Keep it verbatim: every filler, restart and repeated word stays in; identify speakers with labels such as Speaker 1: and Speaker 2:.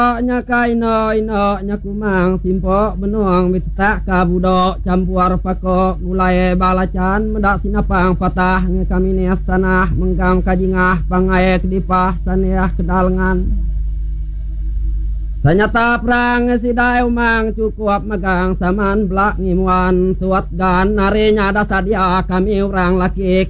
Speaker 1: nya kaino ino nya kumang simpo benuang mittak kabudo campuar pako gulai balacan mendak sinapang patah nge kami nias tanah menggam kajingah pangaek dipah saniah kedalengan sanyata perang sidai umang cukup megang saman belak ngimuan suat gan narinya ada sadia kami orang laki